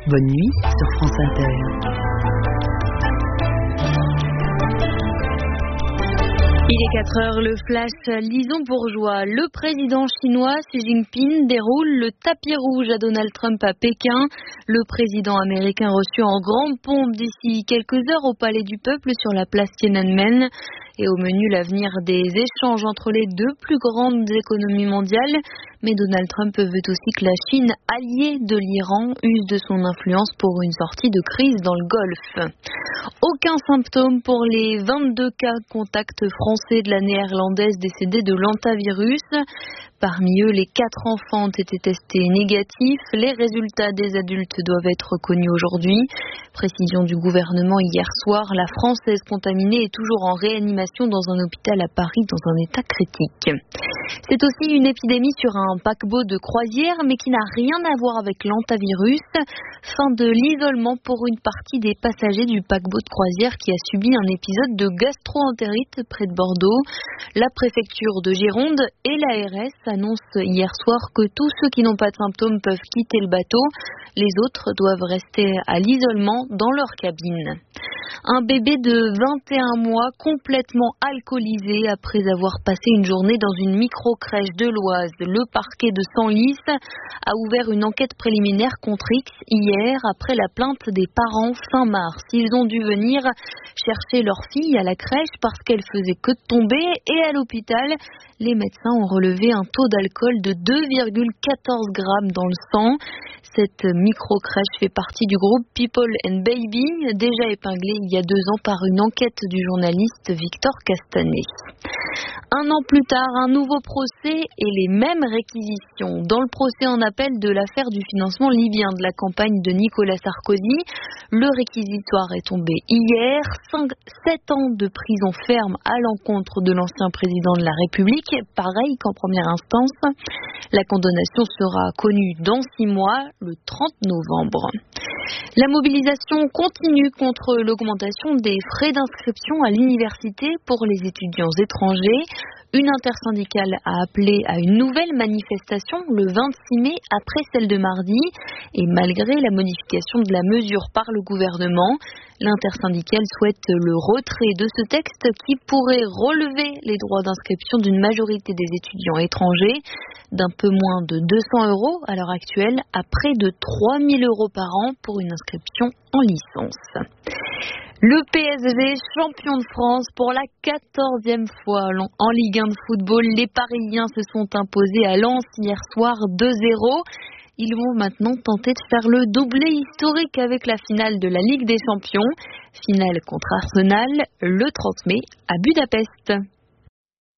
Bonne nuit sur France Inter. Il est 4 heures, le flash, lisons bourgeois. Le président chinois Xi Jinping déroule le tapis rouge à Donald Trump à Pékin. Le président américain reçu en grande pompe d'ici quelques heures au Palais du Peuple sur la place Tiananmen. Et au menu, l'avenir des échanges entre les deux plus grandes économies mondiales. Mais Donald Trump veut aussi que la Chine, alliée de l'Iran, use de son influence pour une sortie de crise dans le Golfe. Aucun symptôme pour les 22 cas contacts français de la néerlandaise décédée de l'hantavirus. Parmi eux, les 4 enfants ont été testés négatifs. Les résultats des adultes doivent être connus aujourd'hui. Précision du gouvernement hier soir, la Française contaminée est toujours en réanimation dans un hôpital à Paris dans un état critique. C'est aussi une épidémie sur un paquebot de croisière, mais qui n'a rien à voir avec l'hantavirus. Fin de l'isolement pour une partie des passagers du paquebot de croisière qui a subi un épisode de gastro-entérite près de Bordeaux. La préfecture de Gironde et l'ARS annoncent hier soir que tous ceux qui n'ont pas de symptômes peuvent quitter le bateau. Les autres doivent rester à l'isolement dans leur cabine. Un bébé de 21 mois complètement alcoolisé après avoir passé une journée dans une micro-crèche de l'Oise. Le parquet de Senlis a ouvert une enquête préliminaire contre X hier après la plainte des parents fin mars. Ils ont dû venir chercher leur fille à la crèche parce qu'elle faisait que tomber et à l'hôpital, les médecins ont relevé un taux d'alcool de 2,14 grammes dans le sang. Cette micro-crèche fait partie du groupe People and Baby, déjà épinglé il y a 2 ans par une enquête du journaliste Victor Castanet. Un an plus tard, un nouveau procès et les mêmes réquisitions. Dans le procès en appel de l'affaire du financement libyen de la campagne de Nicolas Sarkozy, le réquisitoire est tombé hier. 7 ans de prison ferme à l'encontre de l'ancien président de la République, pareil qu'en première instance. La condamnation sera connue dans 6 mois, le 30 novembre. La mobilisation continue contre l'augmentation des frais d'inscription à l'université pour les étudiants étrangers. Une intersyndicale a appelé à une nouvelle manifestation le 26 mai après celle de mardi. Et malgré la modification de la mesure par le gouvernement, l'intersyndicale souhaite le retrait de ce texte qui pourrait relever les droits d'inscription d'une majorité des étudiants étrangers d'un peu moins de 200 € à l'heure actuelle à près de 3 000 € par an pour une inscription en licence. Le PSG, champion de France pour la 14e fois en Ligue 1 de football. Les Parisiens se sont imposés à Lens hier soir 2-0. Ils vont maintenant tenter de faire le doublé historique avec la finale de la Ligue des Champions. Finale contre Arsenal le 30 mai à Budapest.